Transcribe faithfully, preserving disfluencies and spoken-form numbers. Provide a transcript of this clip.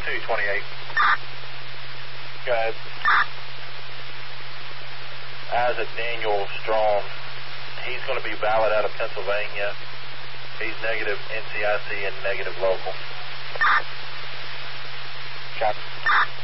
two twenty-eight. Go ahead. Isaac Daniel Strong. He's going to be valid out of Pennsylvania. He's negative N C I C and negative local. Copy.